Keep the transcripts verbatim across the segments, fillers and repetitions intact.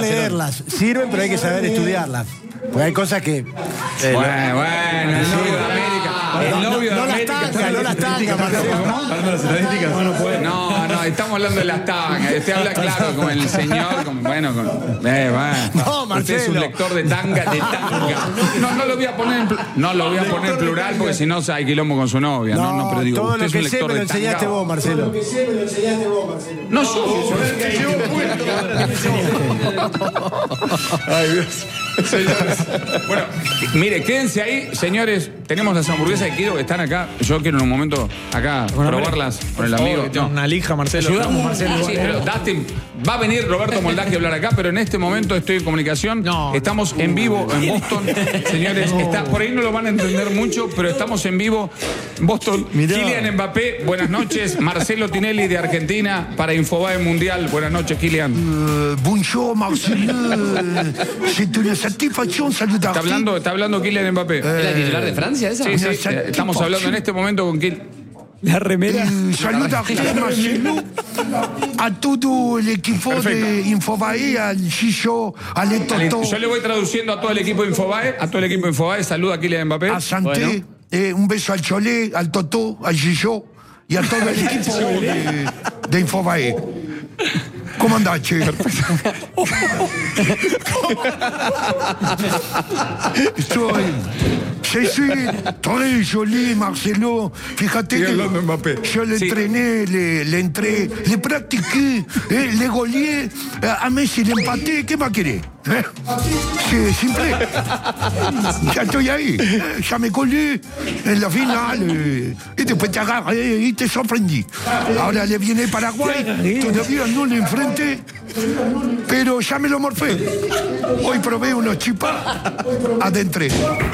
leerlas. Sirven, pero hay que saber estudiarlas. Porque hay cosas que... Eh, bueno, bueno, el novio de América. El novio de no las América. tangas, no las tangas, Marcelo. ¿Hablando de las estadísticas? No, no, estamos hablando de las tangas. Usted habla claro con el señor, con, bueno, con... Eh, bueno. No, Marcelo. Usted es un lector de tanga, de tanga. No, no lo voy a poner en, pl- no lo voy a poner en plural porque si no hay quilombo con su novia. No, no, pero digo, todo usted lo es un que sé lector me lo de enseñaste tanga. vos, Marcelo. No soy. Ay, Dios. Señores. Bueno, mire, quédense ahí, señores. Tenemos las hamburguesas de Kido que están acá. Yo quiero en un momento acá Bueno, probarlas con el amigo. No. Una lija, Marcelo. Ayudamos, Marcelo. Sí, pero Dustin, va a venir Roberto Moldaski a hablar acá, pero en este momento estoy en comunicación. No. Estamos en vivo en Boston. Señores, está, por ahí no lo van a entender mucho, pero estamos en vivo en Boston. Mirá. Kylian Mbappé, buenas noches. Marcelo Tinelli de Argentina para Infobae Mundial. Buenas noches, Kylian. Euh, bonjour Marcelo, c'est une satisfaction Está saludarte. hablando, está hablando Kylian Mbappé. ¿Es la titular de Francia esa? Sí, sí, una eh, estamos hablando en este momento con Kylian. La remera. Euh, saludarte Marcelo, a todo el equipo de Perfecto. Infobae, al Chicho, al Toto, Yo le voy traduciendo a todo el equipo de Infobae, a todo el equipo de Infobae. Saluda a Kylian Mbappé. a Santé, eh, un beso al Chole, al Toto, al Chicho y a todo el equipo de, de Infobae. ¿Cómo andás, che? Soy... Je suis très joli, Marcelo. Fíjate Sigue que hablando Mbappé. yo le Sí. entrené, le, le entré, le practiqué, eh, le goleé, eh, a Messi le empaté. ¿Qué más querés? ¿Eh? C'est simple. Ya estoy ahí. eh, Ya me colé en la final. eh, y después te agarré y te sorprendí. Ahora le viene Paraguay. Todavía no le enfrenté. Pero ya me lo morfé. Hoy probé unos chipas. Adentré.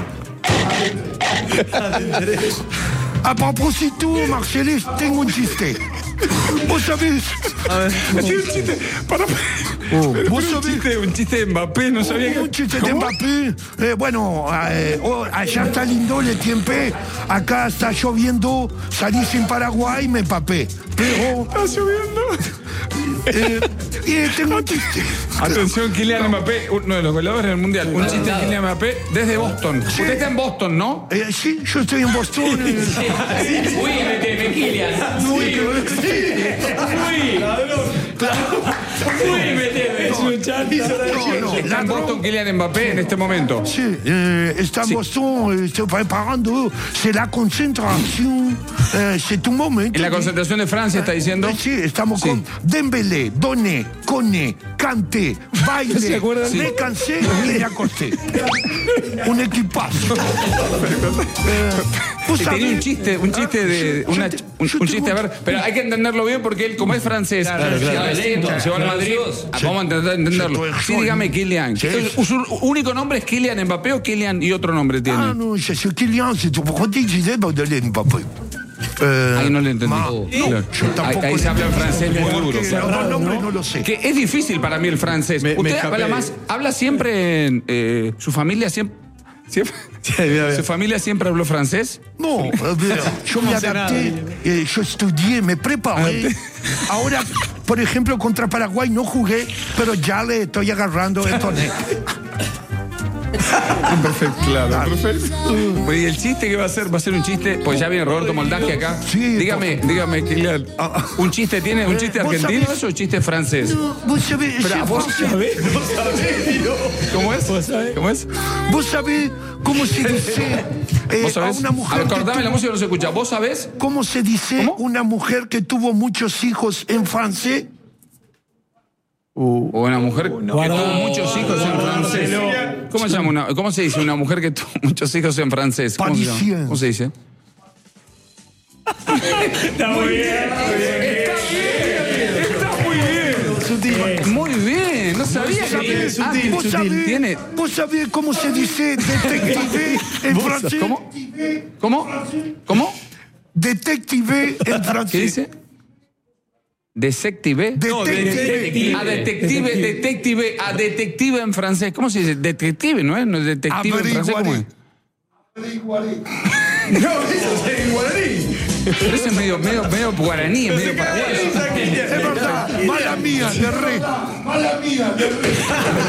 A propósito, Marceles, tengo un chiste. Vos sabés. Tiene un chiste. Para, Oh, pero vos un sabés. chiste, un chiste de Mbappé, no sabía que. Un chiste de ¿Cómo? Mbappé. Eh, bueno, eh, oh, allá está lindo el tiempo. Acá está lloviendo. Salí sin Paraguay y me empapé. Pero. Está lloviendo. Eh, eh, tengo un chiste. Atención, Kylian Mbappé, uno de los goleadores del mundial. Un chiste de Kylian Mbappé desde Boston. Usted está en Boston, ¿no? Eh, sí, yo estoy en Boston. eh. Uy, meteme, Kylian. Uy, Uy, meteme. Es un no, no, Está en ladrón. Boston Kylian Mbappé en este momento. Sí, eh, está en Sí. Boston, eh, estoy preparando. C'est la concentración. Eh, c'est un momento. En la concentración de Francia está diciendo. Eh, Sí, estamos Sí. con Dembélé, Doné, Cone, Kanté, ¿Se Baile, acuerdan? me cansé y me acosté. Un equipazo. Eh, vos Tenía un sabés- chiste, un chiste de. Yo una- te- un, yo un te chiste, a voy- ver, pero hay que entenderlo bien porque él, como es francés, Claro, se claro. va lento, se va al Madrid. Vamos a intentar entenderlo. Sí, Sí, dígame, Kylian. Sí. ¿Su único nombre es Kylian Mbappé o Kylian y otro nombre tiene? Ah non, je suis Kylian, c'est tout. Pourquoi tu disais Baudelaire, Mbappé? Eh, Ahí no le entendí. ma- No, yo ahí, tampoco ahí se le habla en entendí. francés muy duro. Porque los dos nombres no lo sé. Que es difícil para mí el francés. Me- me Usted escapé. habla más, habla siempre en, eh, su familia siempre, siempre mira, mira. su familia siempre habló francés. No, a ver, yo me No sé adapté, nada. eh, yo estudié, me preparé. Ahora, por ejemplo, contra Paraguay no jugué, pero ya le estoy agarrando el torneo. Perfecto, claro, perfecto. Y el chiste que va a ser, va a ser un chiste, pues ya viene Roberto Moldaski acá. Sí, dígame, dígame, Kylian, ¿un chiste tiene, un chiste Eh, ¿vos argentino sabés? eso o un chiste francés? Vos sabés, Pero, c'est ¿vos français. ¿Sabés? ¿Vos sabés, Dios? ¿Cómo es? ¿Vos sabés? ¿Cómo es? Vos sabés cómo se dice eh, ¿Vos a sabés? una A mujer ver, que cortame la tuvo- música, no se escucha. ¿Vos sabés? ¿Cómo se dice ¿Cómo? una mujer que tuvo muchos hijos en francés? O una mujer que Guarda. tuvo muchos hijos en francés. ¿Cómo se llama una, cómo se dice una mujer que tuvo muchos hijos en francés? ¿Cómo se llama? Parisien. ¿Cómo se dice? Está muy bien. Está muy bien. Muy bien. No sabía que Sutil, ah, sutil, ¿Vos sutil. sabés, Tiene- vos sabés cómo se dice detective en francés? ¿Cómo? ¿Cómo? ¿Cómo? Detective en francés. ¿Qué dice? ¿Detective? Detective. A detective, detective, a detective en francés. ¿Cómo se dice? Detective, ¿no es? ¿No es detective en francés? ¿Cómo es? No, eso es en guaraní. Pero ese es medio, medio, medio guaraní, es medio paraguayo. Es verdad, mala mía, de re. Mala mía, de re.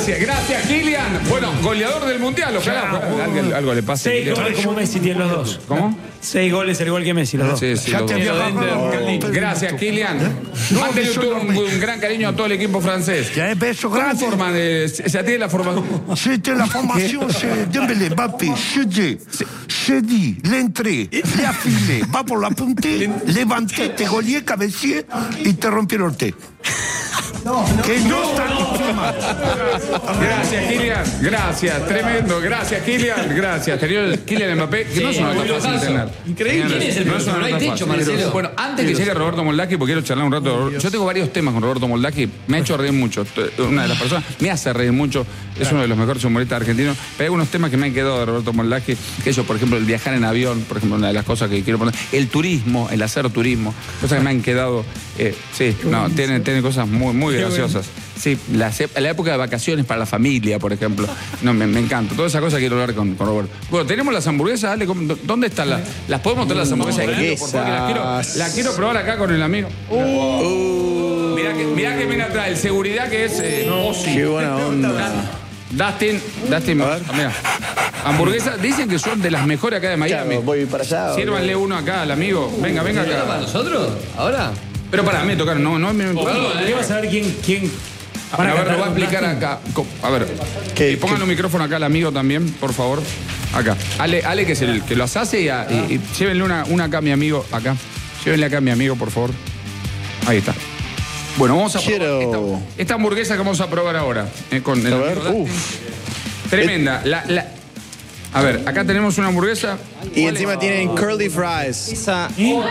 Gracias, gracias, Kylian. Bueno, goleador del Mundial, ojalá. Algo, algo le pasa. Seis goles como Messi tienen los dos. ¿Cómo? Seis goles al igual que Messi, los dos. Sí, sí, Ya los te dos. había bajado. Gracias, Kylian. Mándele un, un gran cariño a todo el equipo francés. Ya es beso ¿Cómo grande. forma de, ya tiene la formación? C'était la formation, c'est Dembélé, Mbappé, Chedé, Chedi, l'entrée, le afilé, va por la punta, levanté, te goleé, cabecié y te rompieron el té. Que no está confirmado. Gracias, Kylian. Gracias, tremendo. Gracias, Kylian. Gracias. Tenía Kylian Mbappé, que no es una nota fácil de tener. Increíble. ¿Quién es el No es una próximo? No hay nota techo, fácil. Marcelo. Bueno, antes que llegue Roberto Moldaki, porque quiero charlar un rato. Yo tengo varios temas con Roberto Moldaki. Me ha hecho reír mucho. Una de las personas me hace reír mucho. Es uno de los mejores humoristas argentinos. Pero hay algunos temas que me han quedado de Roberto Moldaki. Que eso, por ejemplo, el viajar en avión, por ejemplo, una de las cosas que quiero poner. El turismo, el hacer turismo. Cosas que me han quedado. Eh, sí, no, tiene, tiene cosas muy, muy graciosas. Sí, la, la época de vacaciones para la familia, por ejemplo. No, me, me encanta. Toda esa cosa quiero hablar con, con Roberto. Bueno, tenemos las hamburguesas, Ale. ¿Dónde están las? ¿Las podemos traer las hamburguesas? de Kilo, por favor, que las, quiero, las quiero probar acá con el amigo. Uh. Mirá, que, mirá que viene atrás. El seguridad que es eh, Ozzy. Qué buena onda. Dustin, Dustin, mira. Hamburguesas, dicen que son de las mejores acá de Miami. Claro, voy para allá. Sírvanle uno acá al amigo. Venga, venga ¿Para acá. nosotros? ¿Ahora? Pero para mí tocar, no, no me ¿Qué vas a ver quién, quién A ver, lo voy a explicar acá. A ver, ¿Qué- y pongan qué? un micrófono acá al amigo también, por favor. Acá. Ale, Ale que es el que los hace y, a- y- y llévenle una, una acá a mi amigo, acá. Llévenle acá a mi amigo, por favor. Ahí está. Bueno, vamos a Quiero- probar esta, esta hamburguesa que vamos a probar ahora. eh, con el A ver, amigo Dustin. uf. Tremenda. La, la- A ver, acá tenemos una hamburguesa. Y encima tienen curly fries. Esa,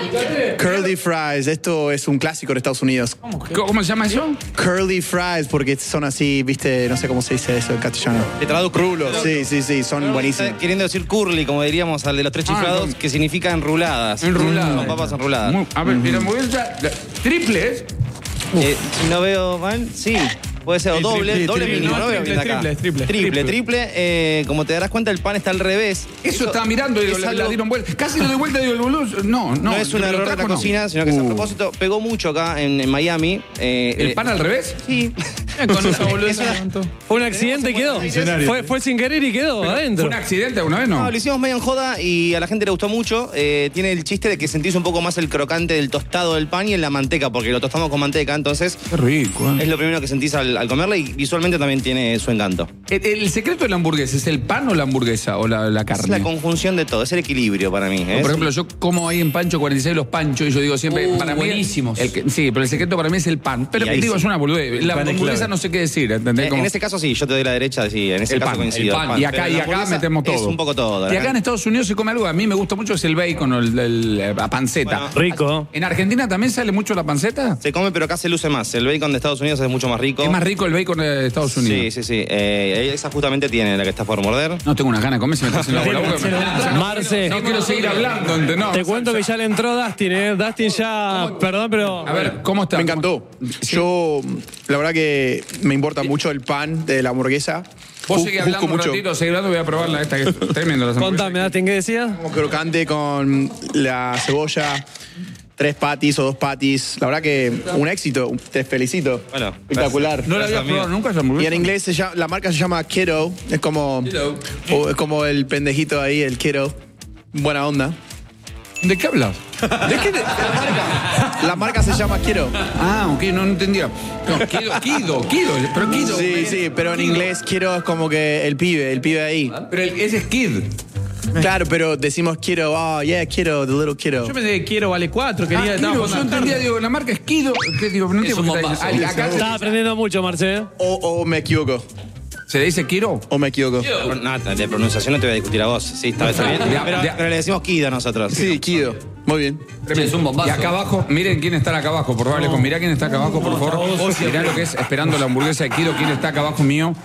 Curly fries. Esto es un clásico en Estados Unidos. ¿Cómo, cómo se llama eso? Curly fries, porque son así, viste, no sé cómo se dice eso en castellano. te traduzco. Rulos, sí, sí, sí, son buenísimos. Está queriendo decir curly, como diríamos al de los tres Ah, chiflados, con- que significa enruladas. Enruladas. Son papas enruladas. Muy- a ver, y la hamburguesa la- triple es. Eh, si no veo mal, sí. Puede ser o doble, triple, doble triple, mínimo, no, no veo triple, bien acá. triple, triple, triple. triple. Triple, eh, como te darás cuenta, el pan está al revés. Eso estaba mirando y es la, la algo- dieron vuelta. Casi lo de vuelta y digo, el boludo. No, no. No, es un lo error de la trajo, no. cocina, sino que es a Uh. propósito. Pegó mucho acá en, en Miami. eh, ¿El eh, pan al revés? Sí. Con esa boluda Es una- Fue un accidente y quedó. Fue, fue sin querer y quedó ¿Fue adentro. un accidente alguna vez? No, No. lo hicimos medio en joda y a la gente le gustó mucho. Eh, tiene el chiste de que sentís un poco más el crocante del tostado del pan y en la manteca, porque lo tostamos con manteca, entonces Qué rico, ¿eh? es lo primero que sentís al, al comerla y visualmente también tiene su encanto. ¿El, el secreto de la hamburguesa es el pan o la hamburguesa o la, la Es carne? la conjunción de todo, es el equilibrio para mí. O, ¿eh? por ejemplo, yo como ahí en Pancho cuarenta y seis los panchos y yo digo siempre, Uh, para mí. buenísimos. el que- sí, pero el secreto para mí es el pan. Pero Y ahí digo, sí. es una boludez. La pan es hamburguesa clave. no sé qué decir, ¿entendés? Eh, Como- en ese caso sí, yo te doy la derecha, sí, en ese el caso pan, coincido. el pan. el Y acá, Pero y la acá hamburguesa metemos todo. Es un poco todo. Y acá en Estados Unidos se come algo que a mí me gusta mucho, es el bacon o el, el- la panceta. Bueno. Rico. ¿En Argentina también sale mucho la panceta? Se come, pero acá se luce más. El bacon de Estados Unidos es mucho más rico. Es más rico el bacon de Estados Sí, Unidos. sí, sí. Eh, esa justamente tiene la que estás por morder. No tengo unas ganas de comer si me estás haciendo la boca. Marce, No quiero seguir hablando, ¿entendés? No, te cuento que ya le entró Dustin, ¿eh? Dustin ya. Perdón, pero. A ver, ¿cómo está? Me encantó. Yo, la verdad que me importa mucho el pan de la hamburguesa. Vos Bu- seguís hablando un ratito, seguí hablando, voy a probarla esta que es tremenda. las hamburguesas. Contame, Dustin, ¿qué decías? Como crocante con la cebolla, tres patis o dos patis. La verdad que un éxito. Te felicito. Bueno, espectacular. No la había Gracias, probado amigo. nunca esa Y hamburguesa. en inglés se llama- la marca se llama Kiddo. Es como, o es como el pendejito ahí, el Kiddo. Buena onda. ¿De qué hablas? ¿De qué? de- La marca se llama Kiddo. Ah, ok, no, no entendía. No, Kido, Kido, Kido, pero Kido. Sí, sí, pero en inglés Kiddo es como que el pibe, el pibe ahí. Pero el- ese es Kid. Claro, pero decimos Kiddo, oh yeah, Kiddo, the little Kiddo. Yo pensé que quiero vale cuatro, quería Ah, estaba Kido, yo jugando a entendía, cartas. digo, la marca es Kido. ¿Qué digo? No entiendo un por qué está bombazo. diciendo. Ah, acá Estás aprendiendo mucho, Marce. ¿eh? O, o me equivoco, se le dice Kiro. o me equivoco. No, de pronunciación no te voy a discutir a vos. Sí, está, está bien. De- Pero, de- pero le decimos Kida a nosotros. Sí, Kiddo. Muy bien. Sí, es un bombazo. Y acá abajo, miren quién está acá abajo, por favor. Mirá quién está acá abajo, por favor. Mirá lo que es esperando la hamburguesa de Kido, quién está acá abajo mío.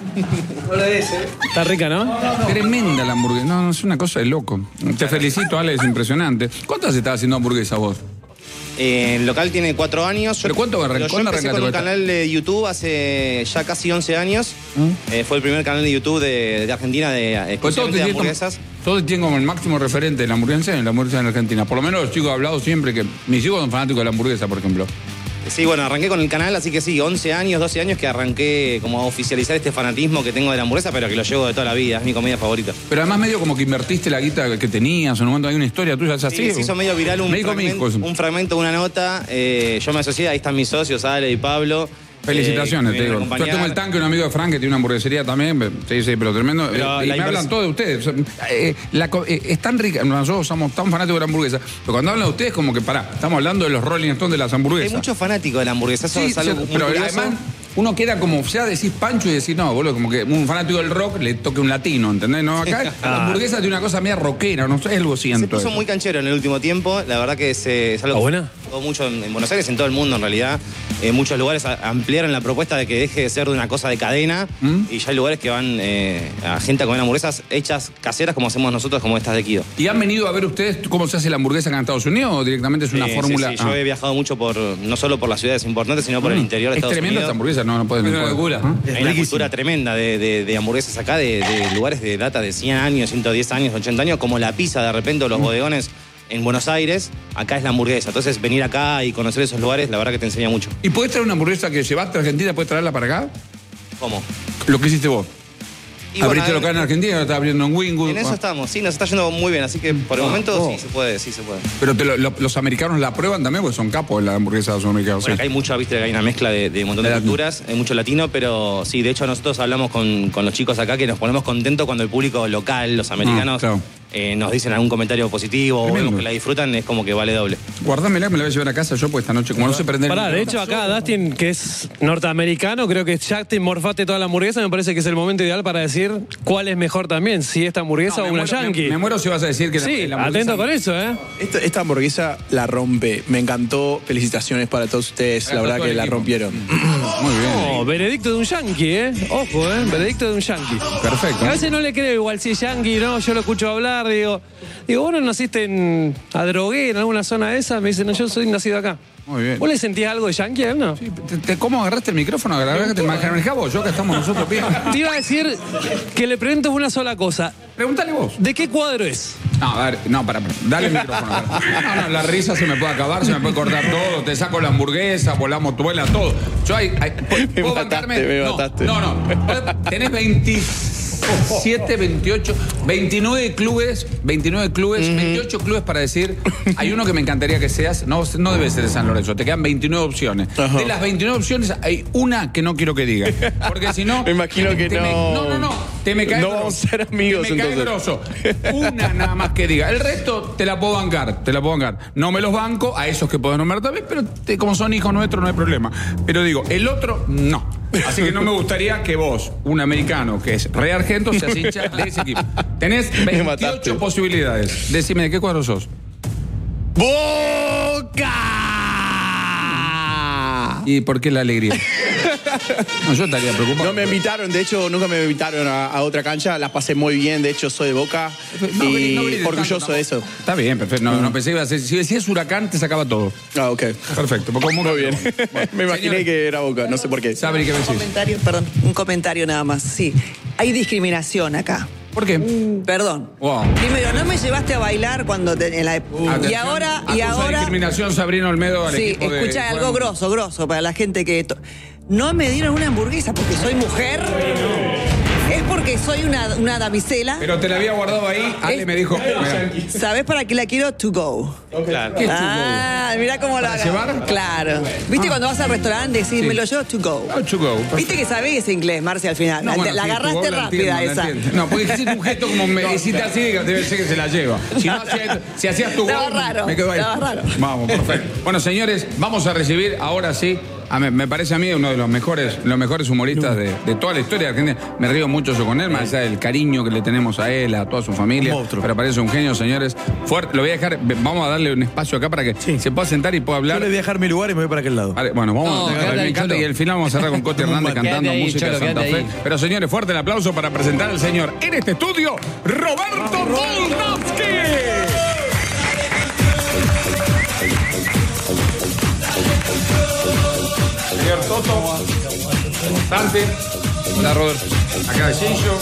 Está rica, ¿no? Tremenda la hamburguesa. No, no, es una cosa de loco. Te felicito, Ale, es impresionante. ¿Cuántas estás haciendo hamburguesa vos? Eh, el local tiene cuatro años. ¿Pero cuánto arran- Pero yo cuándo empecé arrancaste con un con esta? canal de YouTube hace ya casi once años. Eh, fue el primer canal de YouTube de, de Argentina de, Pues todos exclusivamente te de tienen, hamburguesas. todos tienen como el máximo referente de la hamburguesa en la hamburguesa en Argentina. Por lo menos los chicos han hablado siempre que mis hijos son fanáticos de la hamburguesa, por ejemplo. Sí, bueno, arranqué con el canal, así que sí, once años, doce años que arranqué como a oficializar este fanatismo que tengo de la hamburguesa, pero que lo llevo de toda la vida, es mi comida favorita. Pero además medio como que invertiste la guita que tenías, en un momento hay una historia tuya, ¿es así? Sí, se hizo medio viral un, Me dijo mi fragmento, hijo. un fragmento, una nota, eh, yo me asocié, ahí están mis socios, Ale y Pablo. Felicitaciones, eh, te digo. Yo tengo el tanque, un amigo de Frank que tiene una hamburguesería también, sí, sí, pero tremendo. Pero eh, y la me invers- hablan todos de ustedes. Eh, la co- eh, es tan rica, nosotros somos tan fanáticos de la hamburguesa, pero cuando hablan de ustedes, como que pará, estamos hablando de los Rolling Stones de las hamburguesas. Hay muchos fanáticos de la hamburguesa, eso Sí, es algo sí, muy pero curioso. además uno queda como, ya decís Pancho y decís, no, boludo, como que un fanático del rock le toque un latino, ¿entendés? No, acá la hamburguesa tiene una cosa media rockera, no sé, algo Se siento. puso eso. muy canchero en el último tiempo, la verdad que es, eh, es algo ¿Ah, que buena? se notó mucho en, en Buenos Aires, en todo el mundo en realidad. En muchos lugares a- ampliaron la propuesta de que deje de ser de una cosa de cadena ¿Mm? y ya hay lugares que van eh, a gente a comer hamburguesas hechas caseras como hacemos nosotros, como estas de Kido. ¿Y han venido a ver ustedes cómo se hace la hamburguesa acá en Estados Unidos o directamente es una Eh, fórmula? sí, sí, yo Ah. he viajado mucho por, no solo por las ciudades importantes, sino por el interior de Es Estados tremenda esta Unidos. hamburguesa, no, no pueden. Es una no pueden. locura. ¿Ah? Hay una cultura tremenda de, de- de hamburguesas acá, de, de lugares de data de cien años, ciento diez años, ochenta años, como la pizza de repente o los bodegones en Buenos Aires, acá es la hamburguesa. Entonces venir acá y conocer esos lugares, la verdad que te enseña mucho. ¿Y puedes traer una hamburguesa que llevaste a Argentina, puedes traerla para acá? ¿Cómo? Lo que hiciste vos. Y bueno, Abriste a ver, local en Argentina, lo estás abriendo en Wingwood. En eso Ah. estamos, sí, nos está yendo muy bien, así que por el Ah, momento oh. sí se puede, sí se puede. Pero te lo- lo- los americanos la prueban también porque son capos en la hamburguesa de los americanos. Bueno, sí. acá hay mucho, viste, hay una mezcla de, de un montón de De latino. culturas, hay mucho latino, pero sí, de hecho nosotros hablamos con, con los chicos acá que nos ponemos contentos cuando el público local, los americanos, Ah, claro. eh, nos dicen algún comentario positivo o Tremendo. vemos que la disfrutan, es como que vale doble. Guardámela, me la voy a llevar a casa yo porque esta noche, como no se prende el Pará, de micrófono- hecho acá Dustin, que es norteamericano, creo que ya te morfaste toda la hamburguesa, me parece que es el momento ideal para decir cuál es mejor también, si esta hamburguesa No, o me una muero- yankee. Me, me muero si vas a decir que la- Sí, la, hamburguesa- atento con eso, ¿eh? Esta, esta hamburguesa la rompe. Me encantó. Felicitaciones para todos ustedes. Acá La está verdad todo que el la equipo. rompieron. Muy bien. No, veredicto de un yankee, ¿eh? Ojo, ¿eh? Veredicto de un yankee. Perfecto. A veces no le creo igual si es yankee, no, yo lo escucho hablar, digo, digo, vos no naciste en Adrogué, en alguna zona de esa, me dicen, no, yo soy nacido acá. Muy bien. ¿Vos le sentías algo de yankee a él, no? ¿Te, te- ¿Cómo agarraste el micrófono? ¿Agarraste el manejabo? Yo que estamos nosotros bien. Te iba a decir que le preguntes una sola cosa. Pregúntale vos. ¿De qué cuadro es? No, a ver, no, para, para. Dale el micrófono. a ver. No, no, la risa se me puede acabar, se me puede cortar todo, te saco la hamburguesa, volamos tuela, todo. Yo hay. hay Me ¿puedo mataste, bancarme? me no, mataste. No, no. Tenés veintisiete, veintiocho, veintinueve clubes, veintinueve clubes, veintiocho clubes para decir. Hay uno que me encantaría que seas, no, no debe ser de San Lorenzo, te quedan veintinueve opciones. Ajá. De las veintinueve opciones hay una que no quiero que diga. Porque si no. Me imagino que te me- no. no, no, no. Te me cae No grosso. vamos a ser amigos, Te me cae entonces. grosso. Una nada más que diga. El resto te la puedo bancar, te la puedo bancar. No me los banco, a esos que puedo nombrar también, pero te- como son hijos nuestros no hay problema. Pero digo, el otro, no. Así que no me gustaría que vos, un americano que es re argento, seas hincha de ese equipo. Tenés Me mataste. veintiocho posibilidades. Decime, ¿de qué cuadro sos? ¡Boca! ¿Y por qué la alegría? No, yo estaría preocupado. No me invitaron, de hecho, nunca me invitaron a, a otra cancha. Las pasé muy bien, de hecho, soy de Boca. No, y vení, no vení de orgulloso tanto, de eso. Está bien, perfecto. No, no pensé que iba a ser. Si decías huracán, te sacaba todo. Ah, ok. Perfecto. Porque como- Muy bien. Bueno, me imaginé señores, que era Boca, no sé por qué. Sabri, ¿qué me Un decís? comentario, perdón, un comentario nada más. Sí, hay discriminación acá. ¿Por qué? Perdón. Wow. Primero, no me llevaste a bailar cuando te- en la ep- y Atención, ahora y acusa ahora discriminación Sabrina Olmedo al sí, equipo de- escucha algo bueno, grosso, grosso para la gente que to- no me dieron una hamburguesa porque soy mujer. Es porque soy una, una damisela. Pero te la había guardado ahí. Ale Es- me dijo. mira, ¿Sabes para qué la quiero? To go. Claro. ¿qué es tu Ah, mira cómo la ¿Para llevar? Claro. ¿Viste Ah. cuando vas al restaurante decís, Sí. me lo llevo to go? go? Oh, to go. Viste que sabés ese inglés, Marcia, al final. No, la bueno, la sí, agarraste tu go la rápida entiendo, la esa. entiendo. No, porque hiciste un gesto como me hiciste así, debe ser que se la lleva. Si no, hacías- si hacías tu Estaba gol, raro, me quedo ahí. estaba raro. Vamos, perfecto. Bueno, señores, vamos a recibir ahora sí. A me, me parece a mí uno de los mejores, los mejores humoristas de, de toda la historia de Argentina. Me río mucho yo con él, más allá del cariño que le tenemos a él, a toda su familia. Monstruo. Pero parece un genio, señores. Fuerte. Lo voy a dejar, vamos a darle un espacio acá para que Sí. se pueda sentar y pueda Yo hablar. le voy a dejar mi lugar y me voy para aquel lado. Vale, bueno, vamos No, a dejar quédate el ahí, Cholo, Cholo. y al final vamos a cerrar con Coti Hernández cantando Quédate ahí, música Cholo, de Santa quédate Fe. ahí. Pero señores, fuerte el aplauso para presentar al señor en este estudio, Roberto Moldavsky. Señor Toto, Dante, hola Roberto, acá de Gillo,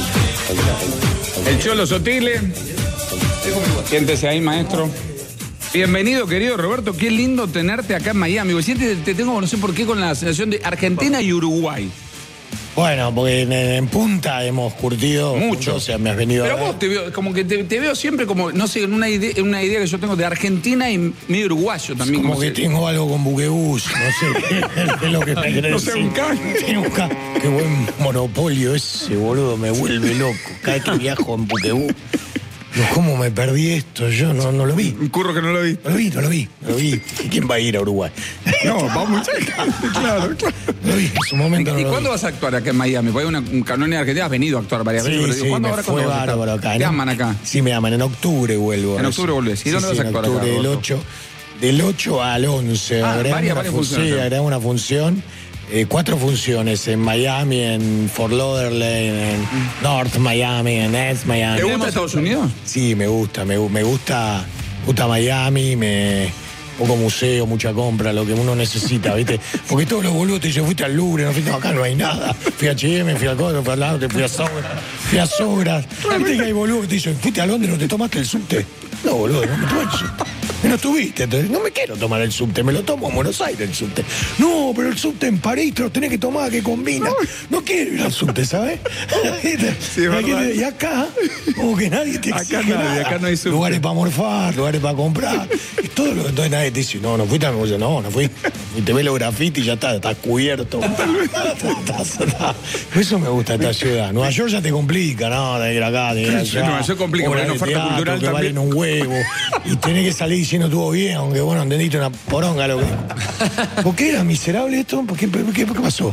el Cholo Sotile, siéntese ahí maestro, Bienvenido, querido Roberto. Qué lindo tenerte acá en Miami. Porque siempre te tengo, no sé por qué, con la sensación de Argentina y Uruguay. Bueno, porque en, en Punta hemos curtido Mucho. O sea, me has venido Pero a ver. vos te veo, como que te, te veo siempre como, no sé, en una idea, en una idea que yo tengo de Argentina y medio uruguayo también. Como como que se- tengo algo con buquebús, no sé qué es lo que me querés No sé, decir. un can. Tengo un can. Qué buen monopolio ese, boludo, me vuelve loco. Cada vez que viajo en buquebús, digo, ¿cómo me perdí esto? Yo no, no lo vi. Un curro que no lo vi. No lo vi, no lo vi, no lo vi. ¿Y quién va a ir a Uruguay? No, vamos. Claro, claro. No lo vi, en su momento no ¿Y lo cuándo vi. vas a actuar acá en Miami? Porque hay una, un canón en Argentina, has venido a actuar varias Sí, veces. Pero digo, sí, ¿cuándo me ahora fue cuándo vas a estar? bárbaro acá. ¿Te ¿no? aman acá? Sí, me aman. En octubre vuelvo. En octubre volvés. ¿Y dónde vas a en actuar acá, octubre, del Roberto? ocho, del ocho al once. Ah, agregamos varias- una varias fun- funciones, Sí, ¿no? agregamos una función. Eh, cuatro funciones en Miami, en Fort Lauderdale, en North Miami, en East Miami. ¿Te gusta Estados Unidos? Sí, me gusta, me, gu- me gusta, gusta Miami, me poco museo, mucha compra, lo que uno necesita, ¿viste? Porque todos los boludos te dicen, fuiste al Louvre, no fuiste acá, no hay nada. Fui a H and M, fui al Codo, fui al Louvre, fui a Sobras, fui a Sobras. ¿Viste que hay boludos que te dicen, fuiste a Londres, no te tomaste el subte? No, boludo, no me tomé el subte. No estuviste, entonces no me quiero tomar el subte, me lo tomo en Buenos Aires el subte. No, pero el subte en París te lo tenés que tomar, que combina. No quiero ir al subte, ¿sabes? Sí, es verdad. Y acá, como que nadie te Acá exige nadie, nada. acá no hay subte. Lugares para morfar, lugares para comprar. Y todo lo, entonces nadie te dice, no, no fuiste a mi bolsa, no, no fui. Y te ves los grafitis y ya está, estás cubierto. Estás- estás- Eso me gusta esta ciudad. Nueva York ya te complica, no, de ir acá, de ir allá. Sí, Nueva York complica, Obras porque hay de una oferta teatro cultural que también. valen un huevo. Y tenés que salir diciendo estuvo bien, aunque bueno, entendiste una poronga lo que. ¿Por qué era miserable esto? ¿Por qué, por qué, por qué pasó?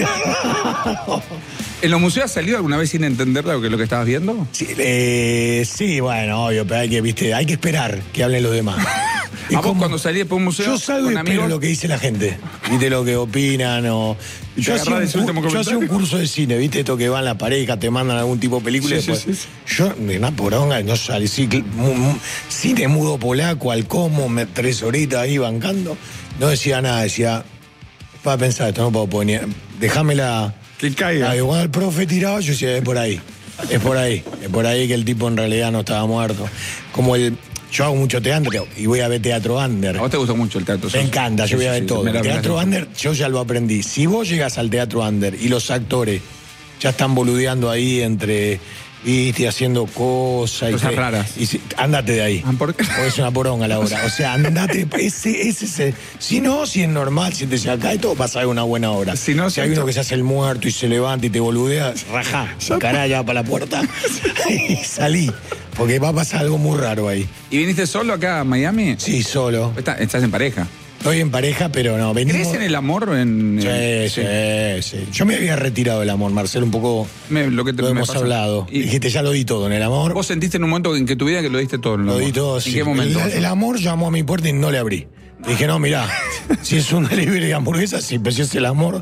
¿En los museos has salido alguna vez sin entender lo que, lo que estabas viendo? Sí, eh, sí, bueno, obvio, pero hay que, viste, hay que esperar que hablen los demás. Es ¿A vos como- cuando salís por un museo Yo salgo y con espero amigos? lo que dice la gente. ¿Viste lo que opinan? O... Y te Yo, hacía un, agarrás ese último cu- yo hacía un comentario. curso de cine, ¿viste? Esto que van las parejas, te mandan algún tipo de película y Sí, sí, después. sí, Yo, de una poronga, no salí. Sí, cl- mu- mu- cine mudo polaco, al como, me- tres horitas ahí bancando. No decía nada, decía. Para pensar, esto no puedo poner. Déjamela. Que caiga. Ah, y cuando el profe tiraba, yo decía, es por ahí. Es por ahí. Es por ahí que el tipo en realidad no estaba muerto. Como el. Yo hago mucho teatro y voy a ver teatro under. ¿A vos te gusta mucho el teatro? Me encanta, yo voy a ver todo. Me El la- teatro me la- under, yo ya lo aprendí. Si vos llegas al teatro under y los actores ya están boludeando ahí entre. Viste, haciendo cosas. y Cosas que- raras. Y si- ándate de ahí. Ah, ¿por qué? Porque es una poronga la hora. O sea, andate. Ese, ese, ese. Si no, si es normal, siéntese acá y todo pasa una buena hora. Si no, si hay uno que se hace el muerto y se levanta y te boludea, rajá, cara ya para la puerta y salí. Porque va a pasar algo muy raro ahí. ¿Y viniste solo acá a Miami? Sí, solo. Está- estás en pareja. Estoy en pareja, pero no. Venimos... ¿Crees en el amor? En, Sí, en- sí, sí. Yo me había retirado del amor, Marcelo, un poco. Me- lo que te lo me hemos pasa. hablado. Y- Dijiste, ya lo di todo en el amor. ¿Vos sentiste en un momento en que tu vida que lo diste todo? en el Lo amor? di todo. ¿En sí. qué momento? El, el amor llamó a mi puerta y no le abrí. Dije, no, mirá, si es un delivery de hamburguesas, sí, pero si es el amor,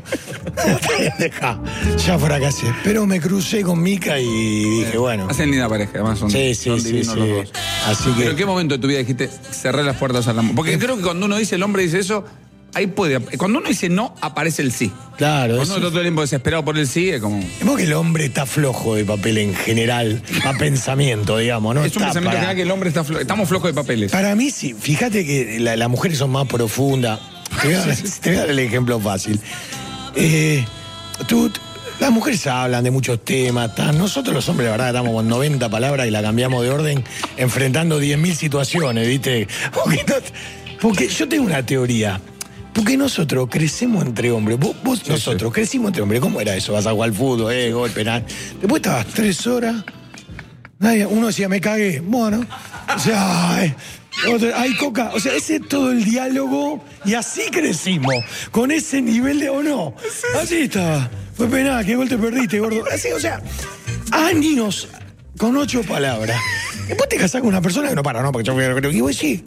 deja, ya fracasé. Pero me crucé con Mica y dije, bueno. Hacen linda pareja, además son, Sí, sí, son sí, divinos sí. los dos. Así ¿Pero en que. qué momento de tu vida dijiste cerré las puertas al amor? Porque creo que cuando uno dice, el hombre dice eso, ahí puede. Cuando uno dice no, aparece el sí. Claro, Cuando es, uno está todo el tiempo desesperado por el sí, es como. es porque el hombre está flojo de papel en general, a pensamiento, digamos, ¿no? es un Está pensamiento para- general que el hombre está flo- estamos flojos de papeles. Para mí sí, fíjate que la- las mujeres son más profundas. Te voy a dar, te voy a dar el ejemplo fácil. Eh, tú, las mujeres hablan de muchos temas. tan- Nosotros los hombres, la verdad, estamos con noventa palabras y la cambiamos de orden enfrentando diez mil situaciones, ¿viste? Porque, no- porque yo tengo una teoría. Porque nosotros crecemos entre hombres. Vos, vos nosotros crecimos entre hombres. ¿Cómo era eso? Vas a jugar al fútbol, eh, gol, penal. Después estabas tres horas. Nadie, uno decía, me cagué. Bueno, o sea, ay, otro, hay coca. O sea, ese es todo el diálogo y así crecimos. Con ese nivel de, ¿o no? Así estaba. Fue penal, qué gol te perdiste, gordo. Así, o sea, años con ocho palabras. Después te casás con una persona que no para, ¿no? Porque yo creo que vos sí.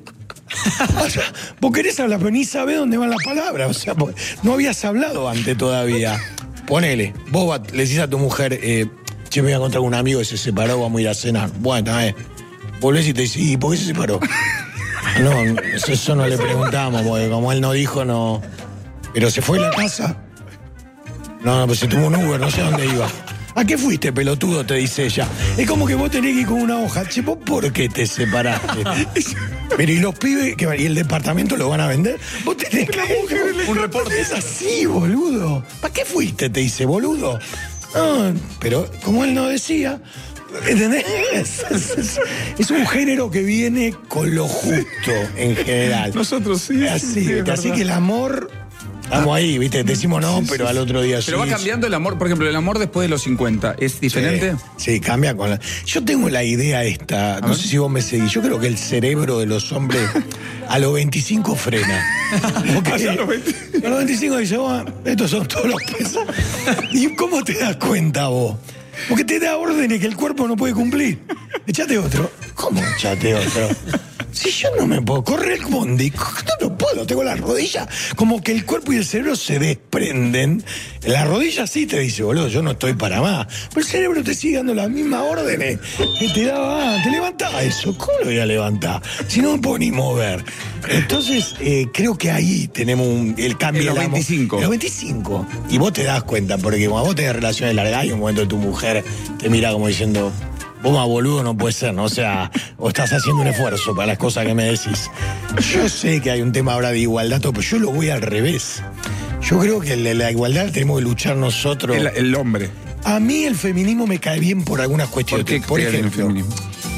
O sea, vos querés hablar, pero ni sabés dónde van las palabras. O sea, porque no habías hablado antes todavía. Ponele, vos va- le decís a tu mujer, eh, che, me voy a encontrar con un amigo que se separó, vamos a ir a cenar. Bueno, eh. Volvés y te decís, ¿y por qué se separó? No, eso, eso no le preguntamos, porque como él no dijo, no. Pero se fue a la casa. No, no, pues se tuvo un Uber, no sé a dónde iba. ¿A qué fuiste, pelotudo? Te dice ella. Es como que vos tenés que ir con una hoja. Che, ¿vos por qué te separaste? Pero ¿y los pibes que, y el departamento lo van a vender? Vos tenés que... Un reporte. Es así, boludo. ¿Para qué fuiste? Te dice, boludo. No, pero como él no decía... ¿Entendés? Es, es, es un género que viene con lo justo en general. Nosotros sí. Así, sí, así que el amor... Estamos ahí, ¿viste? Decimos no, pero al otro día sí. Pero va cambiando el amor, por ejemplo, el amor después de los cincuenta, ¿es diferente? Sí, sí, cambia con la... Yo tengo la idea esta, no sé si vos me seguís, yo creo que el cerebro de los hombres a los veinticinco frena. Porque a los veinticinco dice, oh, estos son todos los pesos. ¿Y cómo te das cuenta vos? Porque te da órdenes que el cuerpo no puede cumplir. Echate otro. ¿Cómo echate otro? Si yo no me puedo correr el bondi, no lo puedo, tengo las rodillas. Como que el cuerpo y el cerebro se desprenden. La rodilla sí te dice, boludo, yo no estoy para más. Pero el cerebro te sigue dando las mismas órdenes que te daba, te levantaba eso. ¿Cómo lo voy a levantar? Si no me puedo ni mover. Entonces, eh, creo que ahí tenemos un, el cambio. En los de la- veinticinco. En los veinticinco. Y vos te das cuenta, porque cuando vos tenés relaciones largas, hay un momento que tu mujer te mira como diciendo... Vos más boludo no puede ser, ¿no? O sea, o estás haciendo un esfuerzo para las cosas que me decís. Yo sé que hay un tema ahora de igualdad, todo, pero yo lo voy al revés. Yo creo que la, la igualdad tenemos que luchar nosotros. El, el hombre. A mí el feminismo me cae bien por algunas cuestiones. ¿Por qué por te cae bien el ejemplo, feminismo?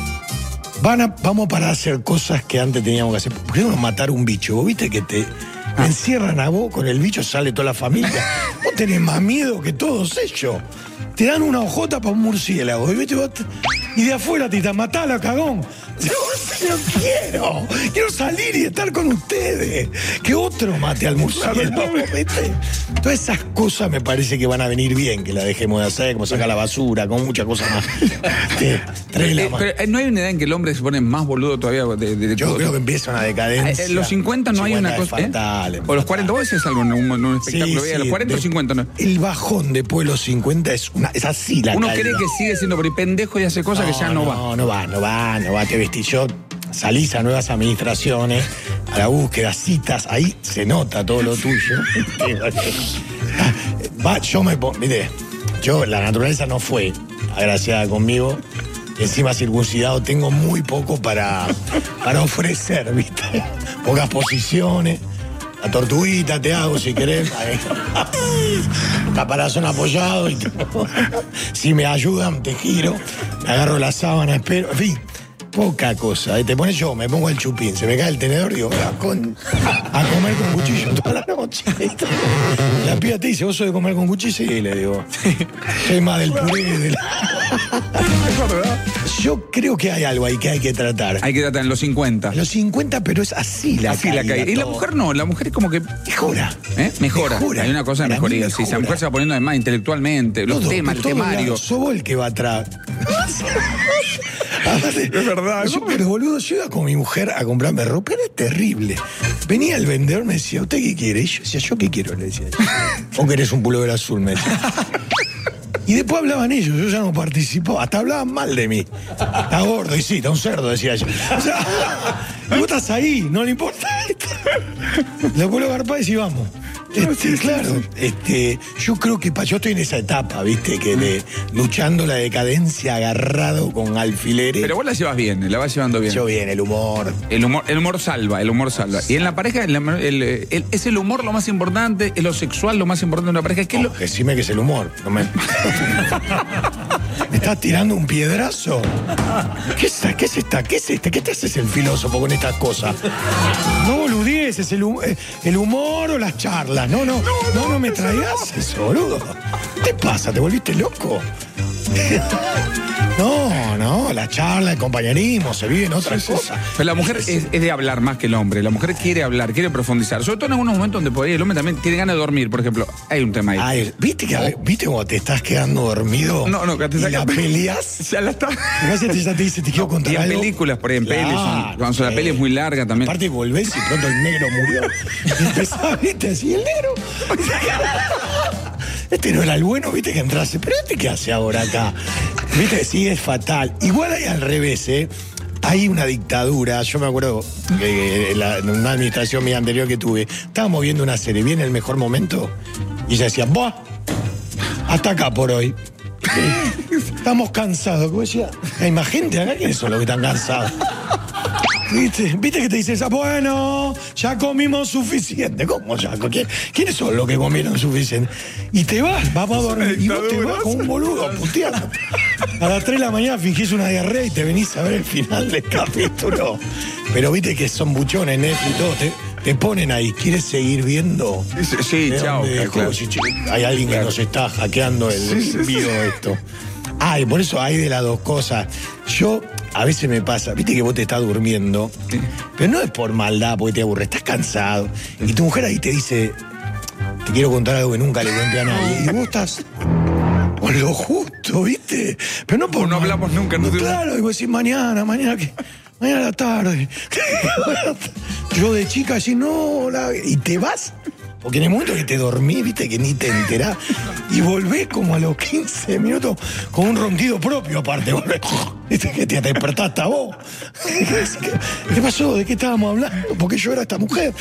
van a, vamos a parar a hacer cosas que antes teníamos que hacer. Por ejemplo, matar un bicho. ¿Vos viste que te Ah. encierran a vos con el bicho, sale toda la familia? Vos tenés más miedo que todos ellos. Te dan una hojota para un murciélago. Y, ¿viste? Vos te- y de afuera te dicen, matala, cagón. Yo no quiero. Quiero salir y estar con ustedes. Que otro mate al murciélago, ¿viste? Todas esas cosas me parece que van a venir bien, que la dejemos de hacer, como sacar la basura, como muchas cosas más. Te- trae la Eh, ma- pero, eh, ¿no hay una edad en que el hombre se pone más boludo todavía? De, de- de Yo todo? creo que empieza una decadencia. Eh, En los cincuenta no hay una cincuenta es cosa. ¿eh? fatal, O los cuarenta, vos decís algo en un, en un espectáculo. Sí, veía, los sí, cuarenta o de- cincuenta, ¿no? El bajón después de los cincuenta es, una, es así la Uno caída. cree que sigue siendo pero pendejo y hace cosas que ya no, va. No, no va, no va, no va. Te vestís. Yo salís a nuevas administraciones, a la búsqueda, citas, ahí se nota todo lo tuyo. Va, yo me pongo, mire, yo, la naturaleza no fue agraciada conmigo. Encima circuncidado, tengo muy poco para, para ofrecer, ¿viste? Pocas posiciones. La tortuguita te hago si querés. Ahí. Caparazón apoyado. Y todo. Si me ayudan, te giro. Me agarro la sábana, espero. En fin, poca cosa. Ahí te pones yo, me pongo el chupín. Se me cae el tenedor, digo, "Ah, con, a comer con cuchillo toda la noche". La piba te dice, ¿vos sos de comer con cuchillo? Sí, le digo. Soy más del puré. De la... Yo creo que hay algo ahí que hay que tratar. Hay que tratar en los cincuenta. A los cincuenta, pero es así la Así la caída, caída. Y la todo. mujer no, la mujer es como que. Mejora. ¿Eh? Mejora. Mejora. Hay una cosa de Para mí mejoría. Sí, esa mejora. mujer se va poniendo además intelectualmente. Los Todo, temas, de el todos temario. lados. Sos vos el que va atrás. Es verdad. Yo, pero boludo, yo iba con mi mujer a comprarme ropa, era terrible. Venía el vendedor, me decía, ¿usted qué quiere? Y yo decía, ¿yo qué quiero? Le decía. ¿O querés un pullover azul? Me decía. Y después hablaban ellos, yo ya no participo, hasta hablaban mal de mí. Está gordo, y sí, está un cerdo, decía yo. O sea, y vos estás ahí, no le importa. Lo vuelvo a agarpar y decís, vamos. Este, claro, este, yo creo que pa, yo estoy en esa etapa, viste, que de luchando la decadencia agarrado con alfileres. Pero vos la llevas bien, la vas llevando bien. Yo bien, el humor. El humor, el humor salva, el humor salva. Y en la pareja, el- el- el- ¿es el humor lo más importante? ¿Es lo sexual lo más importante de una pareja? ¿Qué es lo- Oh, decime que es el humor. No me... ¿Me estás tirando un piedrazo? ¿Qué es, ¿Qué es esta? ¿Qué es este? ¿Qué te haces el filósofo con estas cosas? No boludeces, el, hum- eh, el humor o las charlas. No, no, no, no me traigas eso, boludo. ¿Qué te pasa? ¿Te volviste loco? No, no, la charla, el compañerismo, se vive en otras cosas. Pero la mujer es, es de hablar más que el hombre. La mujer quiere hablar, quiere profundizar. Sobre todo en algunos momentos donde por ahí el hombre también tiene ganas de dormir, por ejemplo. Hay un tema ahí. Ay, ¿viste que a ver, ¿viste cómo te estás quedando dormido? No, no, que te y saca- la peleas. Ya la está. A veces te, ya te dice, te quiero contar Y en algo. películas, por ahí, en pelis. son- Cuando la eh. peli es muy larga también. Aparte volvés y pronto el negro murió. Y empezás, viste, así, el negro. Este no era el bueno, viste, que entrase. Pero este qué hace ahora acá. Viste, sí, es fatal. Igual hay al revés, ¿eh? Hay una dictadura. Yo me acuerdo que en, la- en una administración mía anterior que tuve, estábamos viendo una serie, viene el mejor momento, y ella decía, ¡buah! Hasta acá por hoy. Estamos cansados. Como decía, hay más gente acá, ¿quiénes son los que están cansados? ¿Viste? ¿Viste que te dices, ah, bueno, ya comimos suficiente? ¿Cómo ya? ¿Quién- ¿Quiénes son los que comieron suficiente? Y te vas, vamos a dormir. Y vos te vas como un boludo puteando. A las tres de la mañana fingís una diarrea y te venís a ver el final del capítulo. Pero viste que son buchones, Netflix y todo. Te, te ponen ahí, ¿quieres seguir viendo? Sí, sí, ¿De chao. dónde dejó? claro. Sí, che, hay alguien que nos está hackeando el video esto. Ah, y por eso hay de las dos cosas. Yo, a veces me pasa, viste que vos te estás durmiendo, pero no es por maldad, porque te aburre, estás cansado. Y tu mujer ahí te dice, te quiero contar algo que nunca le conté a nadie. Y vos estás con lo justo, ¿viste? Pero no por No mal- hablamos nunca, no te- Claro, y vos decís, mañana, mañana que... Mañana a la tarde. Yo de chica así, no, la... y te vas. Porque en el momento que te dormís, viste, que ni te enterás, y volvés como a los quince minutos con un ronquido propio aparte. Volvés, viste, que te despertaste a vos. ¿Qué pasó? ¿De qué estábamos hablando? Porque yo era esta mujer.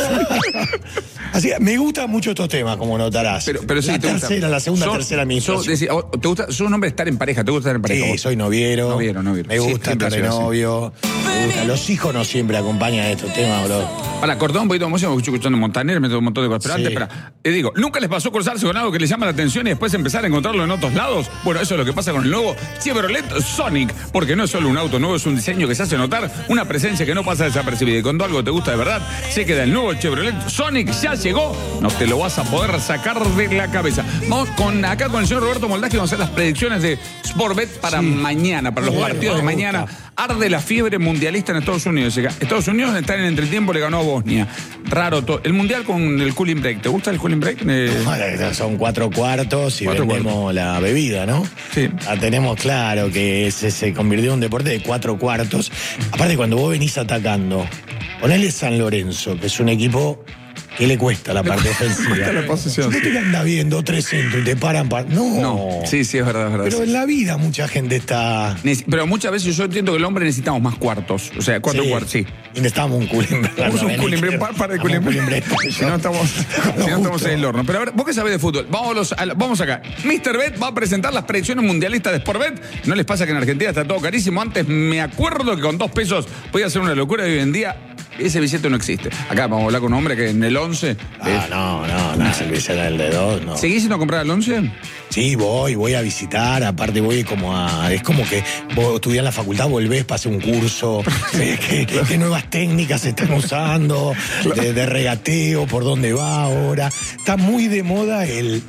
Así que me gustan mucho estos temas, como notarás. Pero, pero sí, la te gusta. tercera, la segunda, Sos- tercera sos, administración. decís, oh, ¿te gusta? Sos un hombre estar en pareja, ¿te gusta estar en pareja? Sí, vos? soy noviero. Noviero, noviero. Me Sí, gusta siempre estar de ha sido así. novio. Me gusta. Los hijos no siempre acompañan estos temas, bro. Para cortar un poquito de música, porque estoy escuchando Montaner, me tengo un montón de cosas. Pero Sí. antes, para, te digo, ¿nunca les pasó cruzarse con algo que les llama la atención y después empezar a encontrarlo en otros lados? Bueno, eso es lo que pasa con el nuevo Chevrolet Sonic, porque no es solo un auto nuevo, es un diseño que se hace notar, una presencia que no pasa desapercibida. Y cuando algo te gusta de verdad, se queda el nuevo Chevrolet Sonic, ya llegó, no te lo vas a poder sacar de la cabeza. Vamos con acá con el señor Roberto Moldavsky, vamos a hacer las predicciones de Sportbet para mañana, para los Bueno, partidos de me mañana. gusta. Arde la fiebre mundialista en Estados Unidos. Estados Unidos está en el entretiempo, le ganó a Bosnia. Raro todo. El mundial con el cooling break. ¿Te gusta el cooling break? Eh, Bueno, son cuatro cuartos y Cuatro vendemos la bebida, ¿no? Sí. La tenemos claro que se, se convirtió en un deporte de cuatro cuartos. Aparte, cuando vos venís atacando, ponele San Lorenzo, que es un equipo que le cuesta la parte ofensiva. cuesta la posesión, No te anda viendo tres centros y te paran para. No. no. Sí, sí, es verdad, es verdad. Pero en la vida mucha gente está. Nece- Pero muchas veces yo entiendo que el hombre necesitamos más cuartos. O sea, cuatro Sí. cuartos, sí. Y necesitamos un cooling break. Vamos a un No, cooling break, quiero- para, para el vamos a cooling un break. Si no estamos, si no estamos en el horno. Pero a ver, vos qué sabés de fútbol. Vamos, a los- a la- vamos acá. mister Bet va a presentar las predicciones mundialistas de Sportbet. ¿No les pasa que en Argentina está todo carísimo? Antes me acuerdo que con dos pesos podía ser una locura y hoy en día ese billete no existe. Acá vamos a hablar con un hombre que en el once. Ah, no, no, no, se le será el de dos, no. ¿Seguís sin comprar el once? Sí, voy, voy a visitar, aparte voy como a... Es como que vos estudiás en la facultad, volvés, pasé un curso, ves qué, qué nuevas técnicas se están usando, de, de regateo, por dónde va ahora. Está muy de moda el...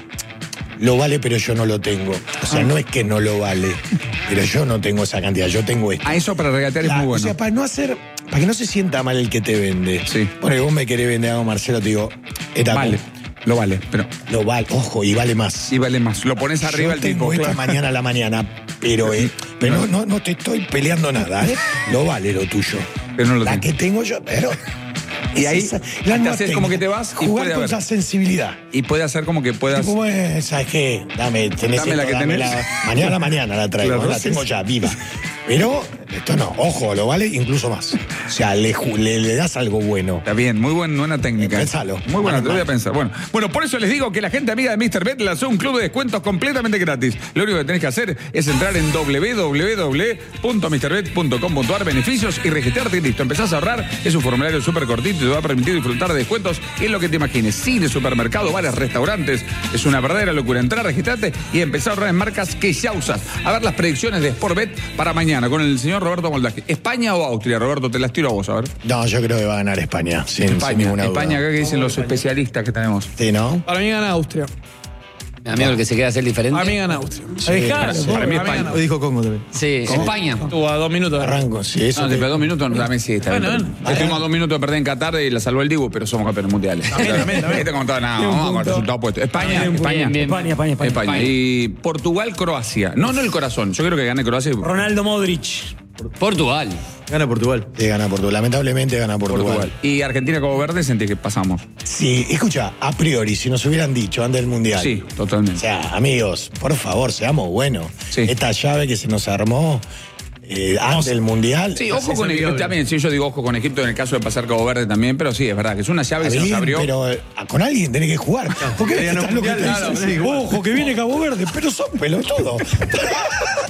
Lo vale, pero yo no lo tengo. O sea, no es que no lo vale, pero yo no tengo esa cantidad, yo tengo esto. A eso para regatear es Claro, muy bueno. O sea, para no hacer... Para que no se sienta mal el que te vende. Sí. Bueno, vos me querés vender algo, Marcelo, te digo... Esta Vale, lo vale, pero Lo vale, ojo, y vale más. y vale más. Lo pones arriba Yo el tengo tipo. esta claro. mañana a la mañana, pero, eh, pero no, no, no te estoy peleando nada, ¿eh? Lo vale lo tuyo. Pero no lo la tengo. que tengo yo, pero. Y ahí esa- te nueva haces como que te vas y jugar puede con haber. esa sensibilidad. Y puede hacer como que puedas. Tipo, bueno, ¿sabes qué? Dame, tenés Dame la esto, que dame tenés. la- mañana a la mañana la traigo, Claro, la sí, tengo sí. ya, viva. Pero esto no, ojo, lo vale incluso más. O sea, le, ju- le, le das algo bueno. Está bien, muy buen- buena técnica. Pensalo. Muy buena, Mal, te voy a mal. pensar. Bueno, bueno, por eso les digo que la gente amiga de mister Bet lanzó un club de descuentos completamente gratis. Lo único que tenés que hacer es entrar en doble u doble u doble u punto mister bet punto com punto a r, beneficios y registrarte y listo. Empezás a ahorrar. Es un formulario súper cortito y te va a permitir disfrutar de descuentos en lo que te imagines. Cine, supermercado, bares, restaurantes. Es una verdadera locura. Entrar, registrarte y empezar a ahorrar en marcas que ya usas. A ver las predicciones de Sportbet para mañana con el señor Roberto Moldavsky. ¿España o Austria, Roberto? Te las tiro a vos, a ver. No, yo creo que va a ganar España, sin, sin España, ninguna duda. España, acá que dicen los especialistas que tenemos. Sí, ¿no? Para mí gana Austria. Amigo, el que se quiera hacer diferente. Para mí gana Austria. Sí, Dejalo, para- pobre, para mí para España. gana Lo dijo Congo también. Sí, España. Estuvo a dos minutos. Arranco, sí, eso. No, te- te dos minutos, no, dame sí, está Bueno, bien. bueno. Estuvimos a dos minutos de perder en Qatar y la salvó el Dibu, pero somos campeones mundiales. También, también, también. Este contaba nada, Tiene un vamos con el punto. resultado puesto. España, Tiene un punto. España. Bien, bien. España, España, España. España. Y Portugal, Croacia. No, no el corazón. Yo creo que gane Croacia. y- Ronaldo Modric. Portugal. Gana Portugal. Sí, gana Portugal. Lamentablemente gana Portugal. Portugal. Y Argentina, Cabo Verde, sentí que pasamos. Sí, escucha, a priori, si nos hubieran dicho antes del Mundial. Sí, O totalmente. sea, amigos, por favor, seamos buenos. Sí. Esta llave que se nos armó eh, antes del Mundial. Sí, ojo con Egipto también. Sí, yo digo ojo con Egipto en el caso de pasar Cabo Verde también, pero sí, es verdad que es una llave que Está se nos bien, abrió. pero eh, con alguien tenés que jugar. ¿Por qué Querían estás un lo que mundial, te claro, dicen? sí, Ojo, que viene Cabo Verde, pero son pelotudos.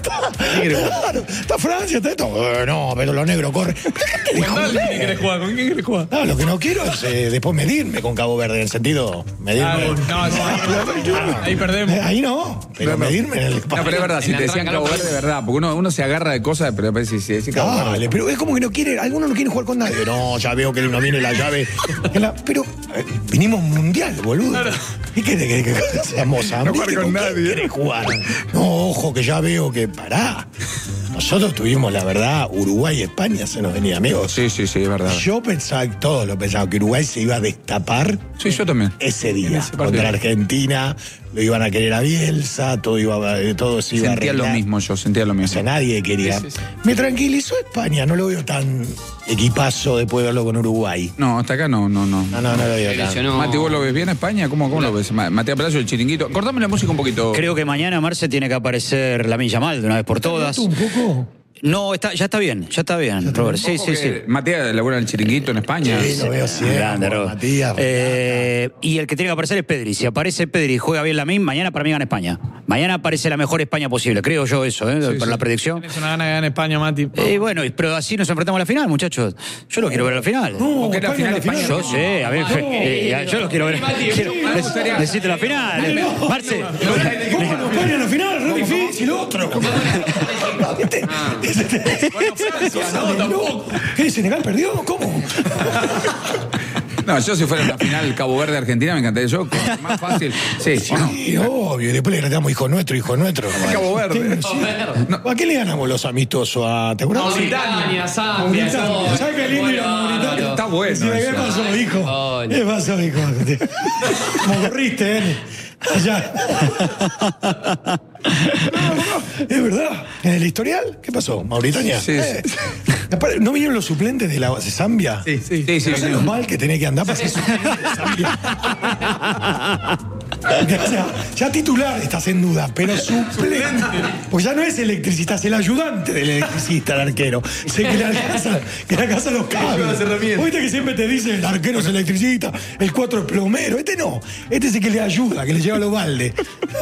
Claro, está Francia, está esto. Eh, no, pero los negros corren. ¿Qué te ¿Con quién querés jugar? ¿Con quién querés jugar? No, lo que no quiero es eh, después medirme con Cabo Verde, en el sentido. Medirme. Ah, no, no, ahí perdemos. Ahí no, pero medirme en el No, pero es verdad, si En te la decían tranca Cabo no Verde, de verdad, porque uno, uno se agarra de cosas, pero parece si decís Cabo Verde. Dale, pero es como que no quiere, algunos no quieren jugar con nadie. No, ya veo que no viene la llave. En la- pero eh, vinimos mundial, boludo. ¿Y qué querés que seamos No jugar con quién nadie. querés jugar? No, ojo, que ya veo que pará. Nosotros tuvimos, la verdad, Uruguay y España se nos venía, amigos. Sí, sí, sí, es verdad. Yo pensaba, todos lo pensaban, que Uruguay se iba a destapar Sí, yo también. ese día ese partido. contra Argentina. Lo iban a querer a Bielsa, todo, iba, a- todo se iba a Sentía lo arreglar. mismo yo, sentía lo O mismo. sea, nadie quería. Sí, sí, sí. Me tranquilizó España, no lo veo tan equipazo después de verlo con Uruguay. No, hasta acá no, no, no. No, no, no lo veo tan. Ilusionó. Mati, ¿vos lo ves bien a España? ¿Cómo, cómo lo ves? Ma- Matías Palacio, el chiringuito. Cortame la música un poquito. Creo que mañana, Marce, tiene que aparecer la Milla Mal de una vez por todas. ¿Un poco? No, está, ya está bien, ya está bien, Robert. Sí, Ojo sí, que sí. Matías labura en el chiringuito en España. Sí, lo veo siempre. Grande, por Robert. Matías. Eh, y el que tiene que aparecer es Pedri. Si aparece Pedri y juega bien la misma, mañana para mí gana España. Mañana aparece la mejor España posible, creo yo eso, ¿eh? para sí. la predicción. Tienes una gana de ganar España, Mati. Eh, bueno, y- pero así nos enfrentamos a la final, muchachos. Yo lo quiero ver a la final. No, Porque la España, final la España- final. Yo sé, a ver, eh, yo lo quiero ver. Quiero- neces- necesito la final. eh. Marce, ¿Cómo no España en la final? No es difícil, otro. ¿Viste? ¿Qué? ¿Senegal perdió? ¿Cómo? No, yo si fuera en la final Cabo Verde Argentina me encantaría yo. Más fácil. Sí, ¿o no? Sí, obvio. Y después le gritamos hijo nuestro, hijo nuestro. Cabo Verde. Sí. No, ¿a qué le ganamos los amistosos? ¿A- ¿Te acuerdas? Mauritania, Zambia, Mauritania. todo. ¿Sabes qué lindo ir a Mauritania? Está bueno Sí, ¿qué eso. pasó, hijo? Hola. ¿Qué pasó, hijo? Como corriste, ¿eh? Allá. No, no, es verdad. ¿En el historial? ¿Qué pasó? ¿Mauritania? Sí, sí. Eh. Aparte, ¿no vinieron los suplentes de la de Zambia? Sí, sí, sí. ¿No sabes lo mal que tenés que andar para ser suplente de Zambia? O sea, ya titular estás en duda, pero suplente. Pues ya no es electricista, es el ayudante del electricista, el arquero. Sé que le alcanza, que le alcanza los cables. Oíste que siempre te dice el arquero es electricista, el cuatro es plomero. Este no, este es el que le ayuda, que le lleva los baldes.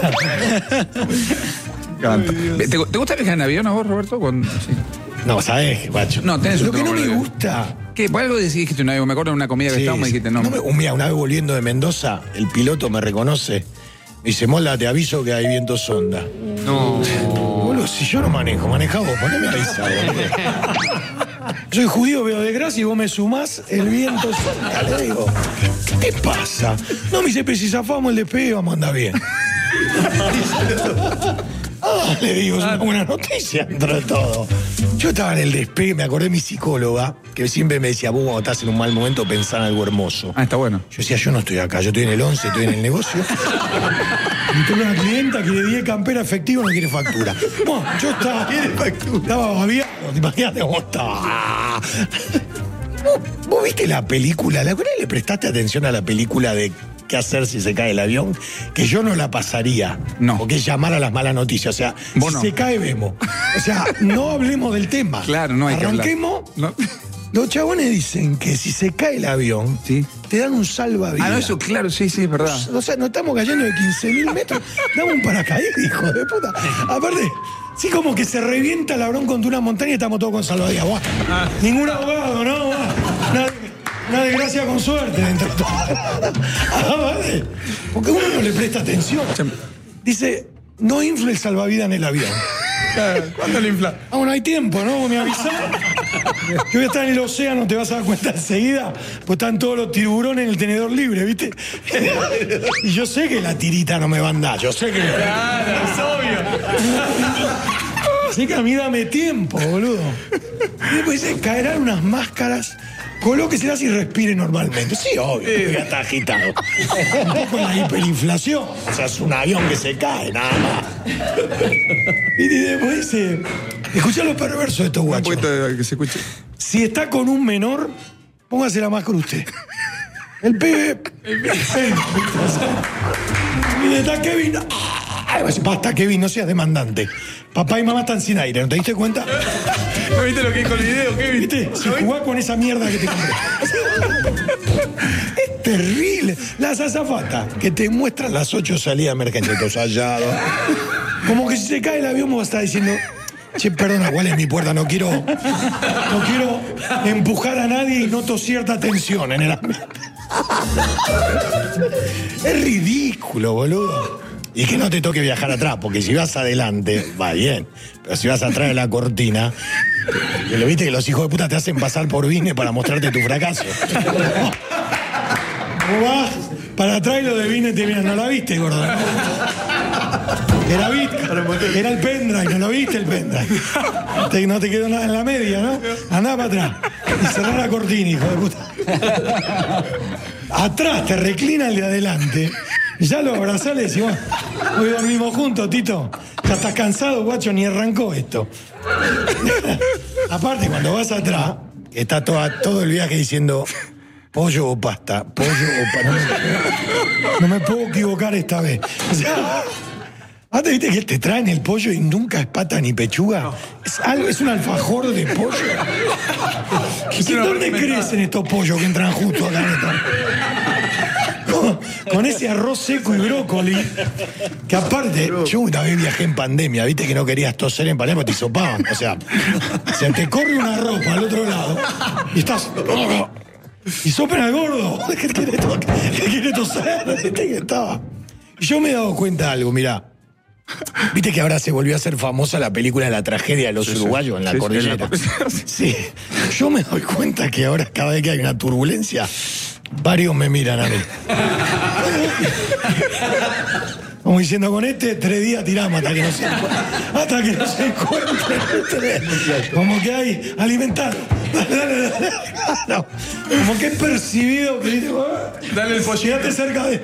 ¿Te, ¿Te gusta viajar en avión a vos, Roberto? Cuando- sí. No, ¿sabes, guacho? No, tenés un Lo que no tema me con el- gusta. ¿Qué? ¿Por algo dijiste una vez? Me acuerdo de una comida que Sí, estábamos y sí. dijiste no. No me- un- mira, una vez volviendo de Mendoza, el piloto me reconoce. Me dice, Molda, te aviso que hay viento sonda. No. Boludo, si yo no manejo, manejá vos, ¿por qué me avisas, boludo? Soy judío, veo de gracia y vos me sumás el viento sonda. Le digo, ¿qué te pasa? No, me dice, pero si zafamos el despegue, vamos a andar bien. Ah, le digo, es una buena noticia dentro de todo. Yo estaba en el despegue, me acordé de mi psicóloga, que siempre me decía, vos cuando estás en un mal momento pensá en algo hermoso. Ah, está bueno. Yo decía, yo no estoy acá, yo estoy en el once, estoy en el negocio. Y tengo una clienta que de diez campera efectivo no quiere factura. Bueno, yo estaba. ¿Quiere factura? Estaba babiado, te imaginas cómo estaba. ¿Vos, vos viste la película? ¿La verdad le prestaste atención a la película de qué hacer si se cae el avión? Que yo no la pasaría. No. Porque es llamar a las malas noticias. O sea, Vos si no. se cae, vemos. O sea, no hablemos del tema. Claro, no hay que hablar. Arranquemos. No. Los chabones dicen que si se cae el avión, Sí. te dan un salvavidas. Ah, no, eso, claro, sí, sí, es verdad. O sea, no estamos cayendo de quince mil metros. Dame un paracaídas, hijo de puta. Aparte, sí como que se revienta el avión contra una montaña y estamos todos con salvavidas. Buah. Ningún abogado, ¿no? Buah. Una, una desgracia con suerte dentro de todo. Ah, vale. Porque uno no le presta atención. Dice, no infla el salvavidas en el avión. ¿Cuándo le infla? Ah, bueno, hay tiempo, ¿no? Me avisás. Yo voy a estar en el océano, te vas a dar cuenta enseguida, pues están todos los tiburones en el tenedor libre, ¿viste? Y yo sé que la tirita no me va a andar, yo sé que... Claro, es obvio. Así que a mí dame tiempo, boludo. Y después dice, caerán unas máscaras, colóqueselas y respire normalmente. Sí, obvio, que ya está agitado. Un poco la hiperinflación. O sea, es un avión que se cae, nada más. Y después dice, escuchá lo perverso de estos Un guachos. poquito de que se escuche. Si está con un menor, póngase la máscara usted. El pibe. El pibe. Y está Kevin. Ay, basta, Kevin, no seas demandante. Papá y mamá están sin aire, ¿no te diste cuenta? ¿No viste lo que dijo el video, Kevin? ¿Viste? Si jugás con esa mierda que te compré. Es terrible. Las azafatas que te muestran las ocho salidas de emergencia, tos hallados. Como que si se cae el avión vos estás diciendo, che, perdona, ¿cuál es mi puerta? No quiero, no quiero empujar a nadie y noto cierta tensión en el ambiente. Es ridículo, boludo. Y que no te toque viajar atrás, porque si vas adelante, va bien. Pero si vas atrás de la cortina, que lo viste que los hijos de puta te hacen pasar por Disney para mostrarte tu fracaso. Vos vas para atrás y lo de Disney te miran, ¿no la viste, gordo? Era, era el pendrive, ¿no lo viste el pendrive? Te, no te quedó nada en la media, ¿no? Andá para atrás y cerrá la cortina, hijo de puta. Atrás te reclina el de adelante. Ya lo abrazás y le decís, hoy dormimos juntos, Tito. Ya estás cansado, guacho, ni arrancó esto. Aparte, cuando vas atrás, está toda, todo el viaje diciendo pollo o pasta, pollo o pasta. No me, no me puedo equivocar esta vez. O sea, antes viste que te traen el pollo y nunca es pata ni pechuga. Es algo, es un alfajor de pollo. ¿Y dónde crecen estos pollos que entran justo acá en esta? Con, con ese arroz seco y brócoli, que aparte, yo una vez viajé en pandemia, viste que no querías toser en pandemia, te hisopaban. O sea, se te corre una ropa al otro lado y estás. Y soplan al gordo. ¿Qué quiere, to ¿Qué quiere toser? ¿Viste que estaba? Y yo me he dado cuenta de algo, mirá. Viste que ahora se volvió a hacer famosa la película de la tragedia de los sí, uruguayos sí, en la sí, cordillera. En la sí. Yo me doy cuenta que ahora, cada vez que hay una turbulencia, varios me miran a mí. Como diciendo, con este, tres días tiramos hasta que no se hasta que no se encuentre. Como que hay alimentar. Dale, dale, dale. No. Como que es percibido que dice, dale el pollo, quédate cerca de.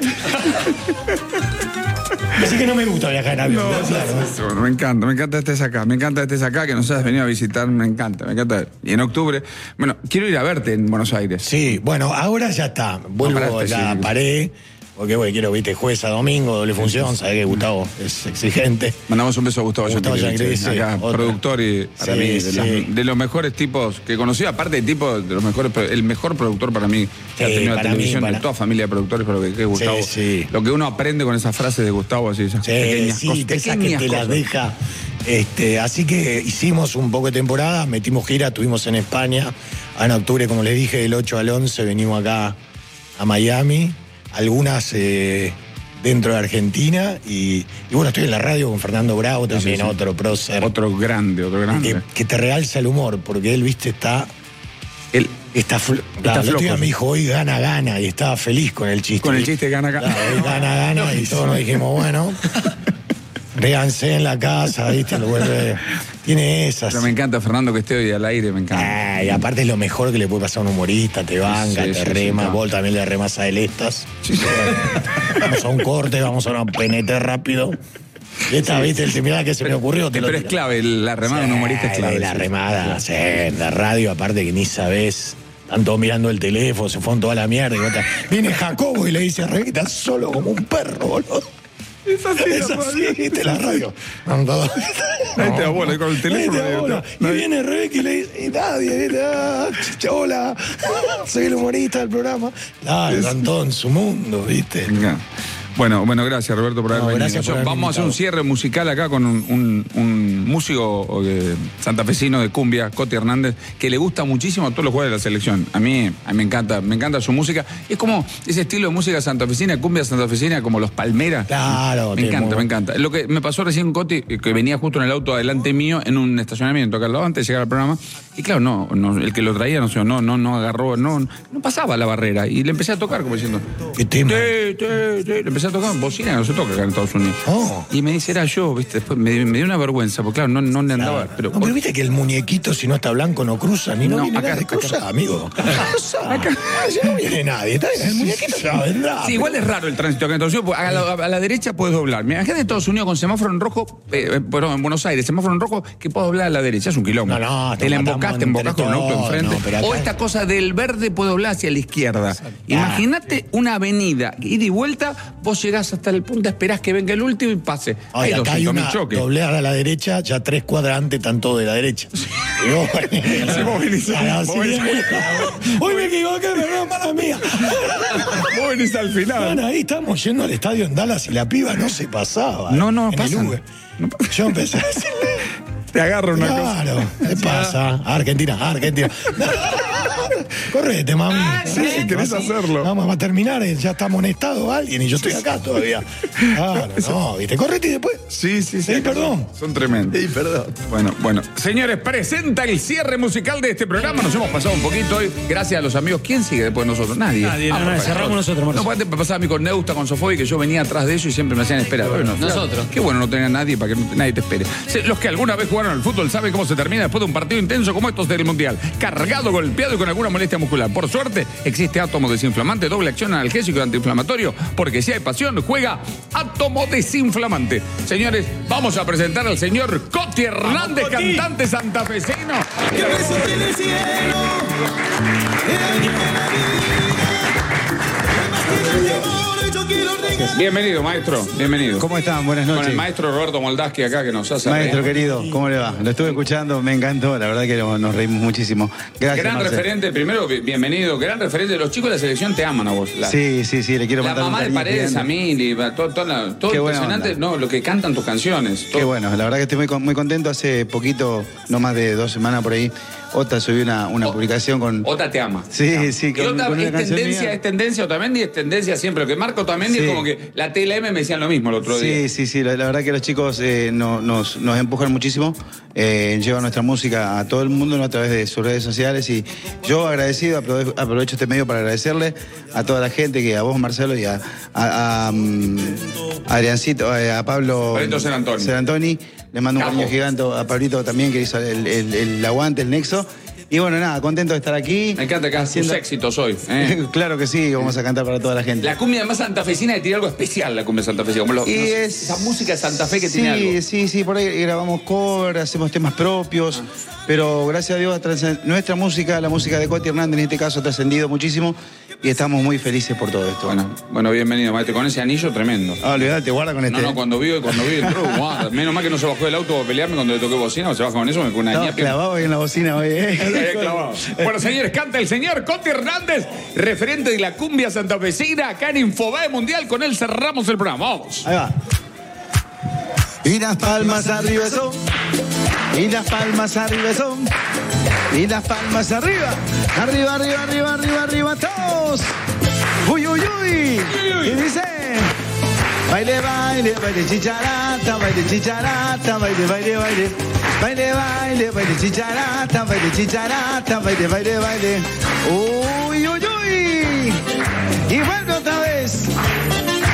Así que no me gusta viajar en avión. No, claro. Bueno, me encanta, me encanta que estés acá, me encanta que estés acá, que nos hayas venido a visitar, me encanta, me encanta. Y en octubre, bueno, quiero ir a verte en Buenos Aires. Sí, bueno, ahora ya está. Vuelvo, no, ya sí, paré. Porque, bueno, quiero, viste, jueves a domingo, doble función, sabés que Gustavo es exigente. Mandamos un beso a Gustavo, Gustavo Yanquilich, sí, acá, otro. Productor y para sí, mí, de, sí. las, de los mejores tipos que conocí, aparte de tipo de los mejores, el mejor productor para mí que sí, ha tenido la televisión, mí, para... de toda familia de productores, pero que, que es Gustavo. Sí, sí. Lo que uno aprende con esas frases de Gustavo, así, esas sí, pequeñas sí, cosas. Esas que te las deja. Este, así que hicimos un poco de temporada, metimos gira, estuvimos en España. En octubre, como les dije, del ocho al once venimos acá a Miami. Algunas eh, dentro de Argentina y, y bueno, estoy en la radio con Fernando Bravo también, sí, sí. otro prócer. Otro grande, otro grande. Que, que te realza el humor, porque él, viste, está... Él está, fl está flojo. Yo me dijo, hoy gana, gana, y estaba feliz con el chiste. Con el chiste gana, gana. Claro, hoy gana, gana, y todos nos dijimos, bueno... Ríanse en la casa, ¿viste? Lo vuelve... Tiene esas. Pero me encanta, Fernando, que esté hoy al aire, me encanta. Ah, y aparte es lo mejor que le puede pasar a un humorista, te banca, sí, te sí, rema, sí, vos también le remas a él estas. Sí, sí. Vamos a un corte, vamos a una P N T rápido. Y esta, sí, ¿viste? Mirá que se pero, me ocurrió. Te pero lo es clave, la remada de sí, un humorista es clave. La sí, remada, sí, en la radio, aparte que ni sabés. Están todos mirando el teléfono, se fueron toda la mierda. Y otra. Viene Jacobo y le dice, Reguita, estás solo como un perro, boludo. Es así, es así, viste la radio. No, no, ahí te abuela con el teléfono. Abuela. Y viene Rebeca y le dice, y nadie, ¿viste? Ah, hola, soy el humorista del programa. Claro, están todos en su mundo, ¿viste? Bueno, bueno, gracias Roberto por haber no, venido. Por Yo, haber vamos invitado. a hacer un cierre musical acá con un, un, un músico eh, santafesino de cumbia, Coti Hernández, que le gusta muchísimo a todos los jugadores de la selección. A mí, a mí me encanta, me encanta su música. Es como ese estilo de música santafesina, cumbia santafesina, como los Palmeras. Claro, me encanta, muy... me encanta. Lo que me pasó recién con Coti, que venía justo en el auto adelante mío, en un estacionamiento acá al lado, antes de llegar al programa. Y claro, no, no el que lo traía, no sé, no, no, no agarró, no, no pasaba la barrera. Y le empecé a tocar como diciendo. ¿Qué tema? Te, te, te. Le empecé a tocar bocina, no se toca acá en Estados Unidos. Oh. Y me dice, era yo, viste, después me, me dio una vergüenza, porque claro, no, no le andaba. Claro. Pero, no, pero viste que el muñequito, si no está blanco, no cruza, ni no, no viene acá, nadie. acá, Cruza, acá. amigo. Cruza. Acá. Si no viene nadie, está bien, el muñequito ya vendrá. Sí, igual es raro el tránsito acá en Estados Unidos, a la, a la derecha puedes doblar. Mira, gente de Estados Unidos con semáforo en rojo, eh, bueno, en Buenos Aires, semáforo en rojo, que puedo doblar a la derecha, es un kilómetro. No, no, te la embocás, te embocás con un auto enfrente. No, o esta cosa del verde puedo doblar hacia la izquierda. Imagínate una avenida, ida y vuelta, vos vos llegás hasta el punta, esperás que venga el último y pase. Ay, hay acá hay doscientos mil una choques. doblear a la derecha, ya tres cuadras antes están todos de la derecha. Y vos, Si vos venís a la vos venís- siguiente- Hoy me equivoqué, perdón, mala mía. Vos venís al final. Bueno, ahí estamos yendo al estadio en Dallas y la piba no se pasaba. No, no, en el pasan. Uber. Yo empecé a decirle. Te agarro una cosa. Claro, ¿qué pasa? Argentina, Argentina. Correte, mami. sí, querés hacerlo. Vamos a terminar, eh, ya está amonestado alguien y yo estoy acá todavía. Claro, no, ¿viste? Correte y después. Sí, sí, sí. Sí, perdón. Son tremendos. Sí, perdón. Bueno, bueno. Señores, presenta el cierre musical de este programa. Nos hemos pasado un poquito hoy. Gracias a los amigos. ¿Quién sigue después de nosotros? Nadie. Nadie, no, no, perfecto. cerramos nosotros, Marcelo. No, antes me pasaba a mí con Neusta, con Sofobi, que yo venía atrás de ellos y siempre me hacían esperar. Bueno, nosotros. Qué bueno no tener a nadie para que no- nadie te espere. Se- Los que alguna vez jugaron al fútbol saben cómo se termina después de un partido intenso como estos del Mundial. Cargado, golpeado y con alguna molestia muscular. Por suerte, existe Átomo Desinflamante, doble acción analgésico y antiinflamatorio, porque si hay pasión, juega Átomo Desinflamante. Señores, vamos a presentar al señor Coti Hernández, Coti. cantante santafesino. Bienvenido, maestro. Bienvenido. ¿Cómo están? Buenas Con noches. el maestro Roberto Moldaski acá que nos hace Maestro reír. querido, ¿cómo le va? Lo estuve escuchando, me encantó, la verdad que nos nos reímos muchísimo. Gracias, Gran Marcelo. referente, primero, bi- bienvenido. Gran referente. Los chicos de la selección te aman a vos. La, Sí, sí, sí, le quiero la mandar un mamá de cariño Paredes, gigante. Amili, va, todo, todo, la- todo Qué buena impresionante. onda. No, lo que cantan tus canciones. Qué todo. bueno, la verdad que estoy muy, con- muy contento. Hace poquito, no más de dos semanas por ahí, Ota subió una, una O- publicación con... Ota te ama. Sí, sí, Y con- Ota con una es canción tendencia, mía. es tendencia Otamendi, es tendencia siempre. Lo que marca Otamendi Sí. es como que la T L M me decían lo mismo el otro día. Sí, sí, sí, la, la verdad que los chicos eh, no- nos, nos empujan muchísimo, eh, llevan nuestra música a todo el mundo, ¿no? A través de sus redes sociales y yo agradecido, aprove- aprovecho este medio para agradecerle a toda la gente, que a vos Marcelo y a, a, a, mm, a Adriancito, eh, a Pablo Pablito Serantoni. Serantoni, le mando un Capo. cariño gigante a Pablito también que hizo el, el- el aguante, el nexo. Y bueno, nada, contento de estar aquí. Me encanta que hagas tus Haciendo- éxitos hoy. ¿eh? Claro que sí, vamos a cantar para toda la gente. La cumbia más santafesina que tiene algo especial, la cumbia santafesina. Como los- Y no sé, es- esa música de Santa Fe que sí, tiene algo. Sí, sí, por ahí grabamos cover, hacemos temas propios, pero gracias a Dios trascend- nuestra música, la música de Coti Hernández en este caso, ha trascendido muchísimo y estamos muy felices por todo esto. Bueno, bueno, bienvenido, maestro. Con ese anillo tremendo. Ah, olvidate, guarda con este. No, no, cuando vi, cuando vi entró, guarda. Menos mal que no se bajó del auto para pelearme cuando le toqué bocina, o se baja con eso, me con una Estaba ñapi. clavado ahí en la bocina hoy, Ahí ¿eh? clavado. Bueno, señores, canta el señor Coti Hernández, referente de la cumbia santafesina, acá en Infobae Mundial. Con él cerramos el programa. Vamos. Ahí va. Y las palmas arriba son, y las palmas arriba son, y las palmas arriba, arriba, arriba, arriba, arriba, arriba, todos. Uy, uy, uy. Y dice, baile, baile, baile chicharata, baile chicharata, baile, baile, baile. Baile, baile, baile chicharata, baile chicharata, baile, baile, baile. Uy, uy, uy. Y vuelve otra vez.